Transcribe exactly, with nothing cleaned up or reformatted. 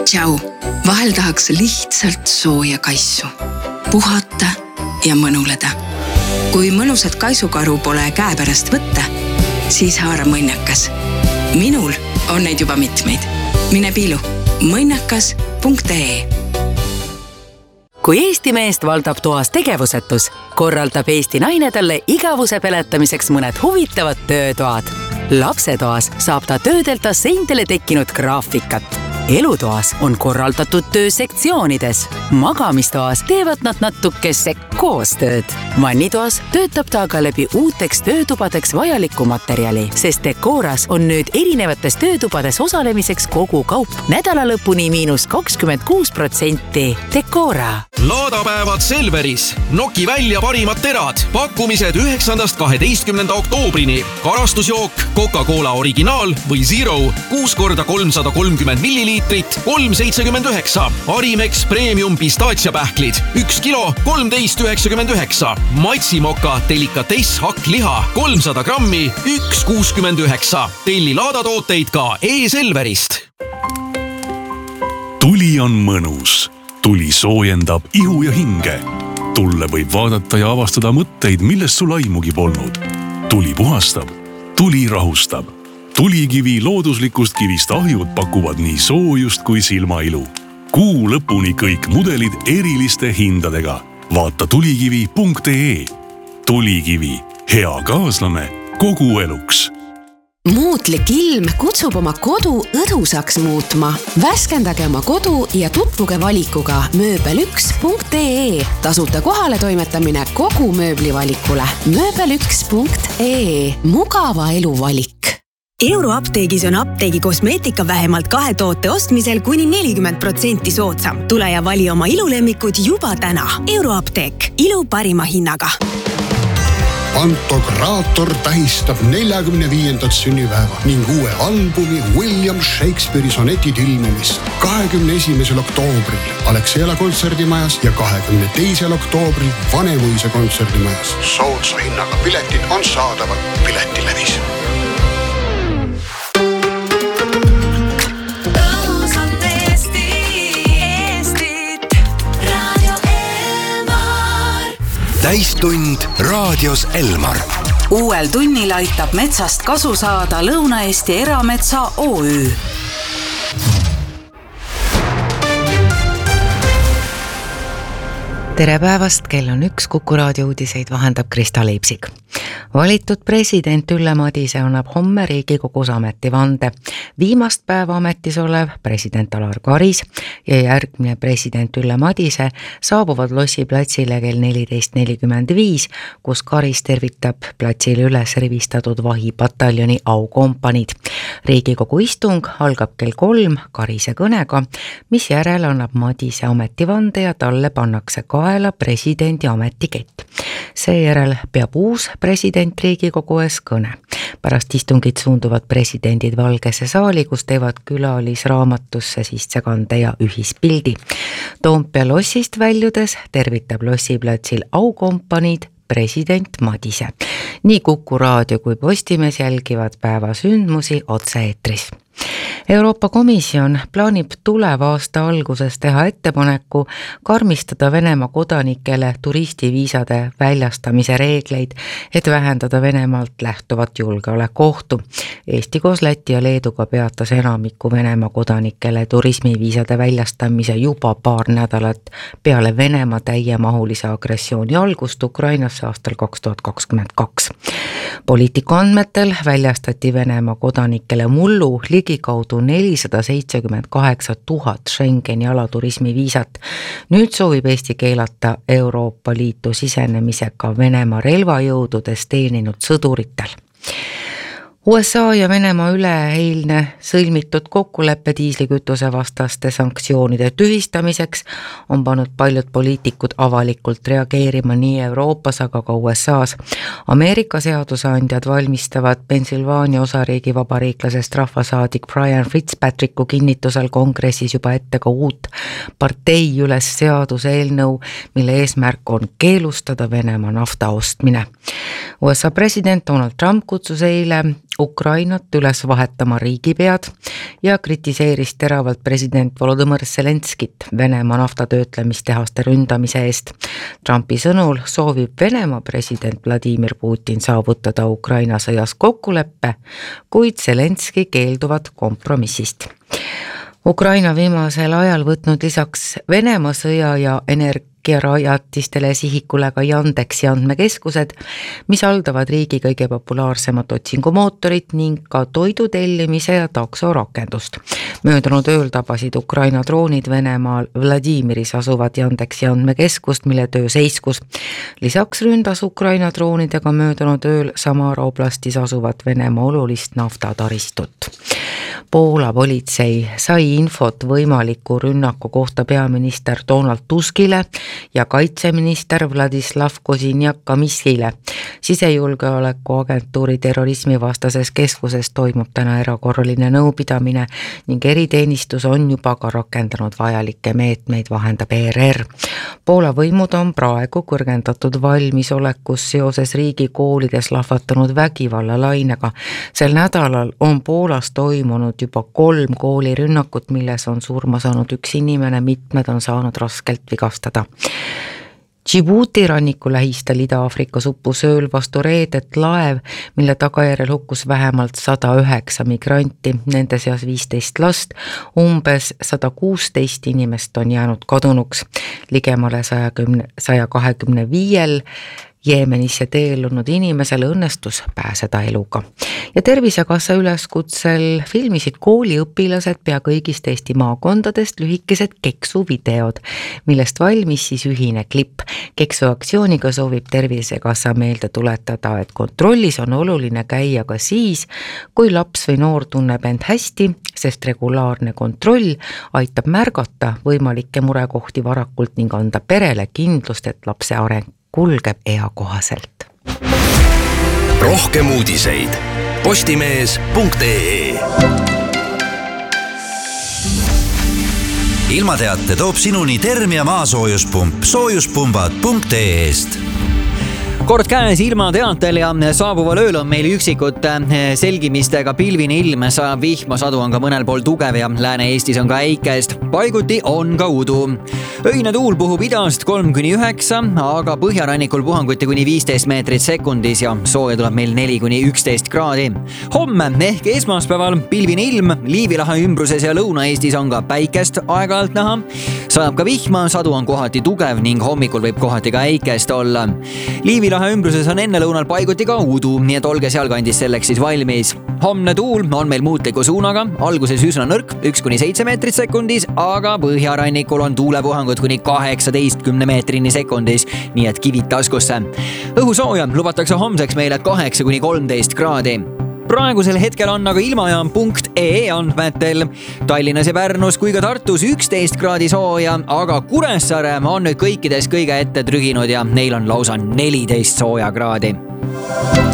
Tšau, vahel tahaks lihtsalt sooja kaisu, puhata ja mõnuleda. Kui mõnusat kaisukaru pole käe pärast võtta, siis haara mõnnakas. Minul on neid juba mitmeid. Mine piilu mõnnakas punkt ee. Kui Eesti meest valdab toas tegevusetus, korraldab Eesti naine talle igavuse peletamiseks mõned huvitavad töötoad. Lapsetoas saab ta töödelda seintele tekkinud graafikat. Elutoas on korraldatud töö sektsioonides. Magamistoas teevad nad natukese koostööd. Vannitoas töötab ta aga läbi uuteks töötubadeks vajaliku materjali, sest Decoras on nüüd erinevates töötubades osalemiseks kogu kaup nädalalõpuni miinus kakskümmend kuus protsenti. Decora. Laadapäevad Selveris. Noki välja parimad terad. Pakkumised üheksandast kaheteistkümnenda oktoobrini. Karastusjook, Coca-Cola originaal või Zero, kuus korda kolmsada kolmkümmend milliliitrit, kolm seitsekümmend üheksa. Arimex Premium pistatsiapähklid, üks kilo, kolmteist üheksakümmend üheksa. Matsimoka delikatess hakkliha, kolmsada grammi, üks kuuskümmend üheksa. Telli laadatooteid ka e-Selverist. Tuli on mõnus. Tuli soojendab ihu ja hinge. Tulle võib vaadata ja avastada mõtteid, millest sul aimugi polnud. Tuli puhastab. Tuli rahustab. Tulikivi looduslikust kivist ahjud pakuvad nii soojust kui silmailu. Kuu lõpuni kõik mudelid eriliste hindadega. Vaata tulikivi punkt ee. Tulikivi. Hea kaaslane kogu eluks. Muutlik ilm kutsub oma kodu õdusaks muutma. Värskendage oma kodu ja tutvuge valikuga mööbel üks punkt ee. Tasuta kohale toimetamine kogu mööblivalikule. mööbel üks punkt ee. Mugava elu valik. Euroapteegis on apteegi kosmeetika vähemalt kahe toote ostmisel kuni nelikümmend protsenti soodsam. Tule ja vali oma ilulemmikud juba täna. Euroapteek. Ilu parima hinnaga. Pantokraator tähistab neljakümne viiendat sünnipäeva ning uue albumi William Shakespeare'i sonetid ilmumist kahekümne esimesel oktoobril Alexela kontserdimajas ja kahekümne teisel oktoobril Vanemuise kontserdimajas. Soodsa hinnaga piletid on saadavad Piletilevis. Täistund raadios Elmar. Uuel tunnil aitab metsast kasu saada Lõuna-Eesti Erametsa O Ü. Tere päevast, kell on üks, Kuku raadio uudiseid vahendab Krista Leipsik. Valitud president Ülle Madise annab homme Riigikogus ametivande. Viimast päeva ametis olev president Alar Karis ja järgmine president Ülle Madise saabuvad Lossi platsile kell neliteist nelikümmend viis, kus Karis tervitab platsile üles rivistatud vahipataljoni aukompanid. Riigikogu istung algab kell kolm Karise kõnega, mis järel annab Madise ametivande ja talle pannakse kaela presidendi ametikett. Seejärel peab uus president Riigikogu ees kõne. Pärast istungit suunduvad presidendid Valgesse saali, kus teevad külalisraamatusse sissekande ja ühispildi. Toompea lossist väljudes tervitab lossiplatsil aukompaniid president Madise. Nii Kuku raadio kui Postimees jälgivad päeva sündmusi otse-eetris. Euroopa Komisjon plaanib tuleva aasta alguses teha ettepaneku karmistada Venemaa kodanikele turistiviisade väljastamise reegleid, et vähendada Venemaalt lähtuvat julgeolekuohtu. Eesti koos Läti ja Leeduga peatas enamiku Venemaa kodanikele turismiviisade väljastamise juba paar nädalat peale Venemaa täiemahulise agressiooni algust Ukrainasse aastal kaks tuhat kakskümmend kaks. Poliitiku andmetel väljastati Venemaa kodanikele mullu ligikaudu nelisada seitsekümmend kaheksa tuhat Schengeni alaturismiviisat. Nüüd soovib Eesti keelata Euroopa Liitu sisenemisega Venemaa relvajõududes teeninud sõduritel. U S A ja Venemaa üleeilne sõlmitud kokkuleppe diislikütuse vastaste sanktsioonide tühistamiseks on pannud paljud poliitikud avalikult reageerima nii Euroopas, aga ka U S A's. Ameerika seadusandjad valmistavad Pennsylvania osariigi vabariiklasest rahvasaadik Brian Fitzpatricku kinnitusel kongressis juba ette ka uut partei üles seaduseelnõu, mille eesmärk on keelustada Venemaa nafta ostmine. U S A president Donald Trump kutsus eile Ukrainat üles vahetama riigipead ja kritiseeris teravalt president Volodõmõr Zelenskit Venemaa naftatöötlemistehaste ründamise eest. Trumpi sõnul soovib Venemaa president Vladimir Putin saavutada Ukraina sõjas kokkuleppe, kuid Zelenski keelduvad kompromissist. Ukraina viimasel ajal võtnud lisaks Venemaa sõja ja energiarajatistele sihikule ka Yandeksi andmekeskused, mis haldavad riigi kõige populaarsemat otsingumootorit ning ka toidu tellimise ja takso rakendust. Möödunud ööl tabasid Ukraina droonid Venemaal Vladimiris asuvat Yandeksi andmekeskust, mille töö seiskus. Lisaks ründas Ukraina droonidega möödunud ööl Samara oblastis asuvat Venemaa olulist naftataristut. Poola politsei sai infot võimaliku rünnaku kohta peaminister Donald Tuskile ja kaitseminister Vladislav Koziniak-Kamiskile. Sisejulgeoleku agentuuri terrorismi vastases keskuses toimub täna erakorraline nõupidamine ning eriteenistus on juba ka rakendanud vajalikke meetmeid, vahendab E R R. Poola võimud on praegu kõrgendatud valmisolekus seoses riigi koolides lahvatanud vägivallalainega. Sel nädalal on Poolas toimunud juba kolm koolirünnakut, milles on surma saanud üks inimene, mitmed on saanud raskelt vigastada. Djibouti ranniku lähistel Ida-Afrikas uppus ööl vastu reedet laev, mille tagajärjel hukkus vähemalt sada üheksa migranti, nende seas viisteist last, umbes sada kuusteist inimest on jäänud kadunuks, ligemale saja kahekümne viiel Jeemenisse teelunud inimesele õnnestus pääseda eluga. Ja Tervisekassa üleskutsel filmisid kooliõpilased pea kõigist Eesti maakondadest lühikesed keksuvideod, millest valmis siis ühine klipp. Keksuaktsiooniga soovib Tervisekassa meelde tuletada, et kontrollis on oluline käia ka siis, kui laps või noor tunneb end hästi, sest regulaarne kontroll aitab märgata võimalikke murekohti varakult ning anda perele kindlust, et lapse areng kulgeb eakohaselt. Rohkem uudiseid postimees punkt ee. Ilmateate toob sinuni Termia maasoojuspump soojuspumbad punkt ee-st. Kord käes ilmateatel ja saabuval ööl on meil üksikud selgimistega pilvini ilm, sajab vihma, sadu on ka mõnel pool tugev ja Lääne-Eestis on ka äikest. Paiguti on ka udu. Öine tuul puhub idast kolm kuni üheksa, aga põhjarannikul puhanguti kuni viisteist meetrit sekundis ja sooja tuleb meil neli kuni üksteist kraadi. Homme ehk esmaspäeval pilvini ilm, Liivilahe ümbruses ja Lõuna-Eestis on ka päikest aeg-ajalt näha. Sajab ka vihma, sadu on kohati tugev ning hommikul võib kohati ka äikest olla. Liivilahe ümbruses on enne lõunal paiguti ka udu, nii et olge sealkandis selleks siis valmis. Homne tuul on meil muutliku suunaga, alguses üsna nõrk, üks kuni seitse meetrit sekundis, aga põhjarannikul on tuulepuhangud kuni kaheksateistkümne meetrini sekundis, nii et kivid taskusse. Õhusooja lubatakse homseks meile kaheksa kuni kolmteist kraadi. Praegusel hetkel on aga ilmajaam punkt ee andmetel Tallinnas ja Pärnus kui ka Tartus üksteist kraadi sooja, aga Kuressaare on nüüd kõikides kõige ette trüginud ja neil on lausa neliteist sooja kraadi.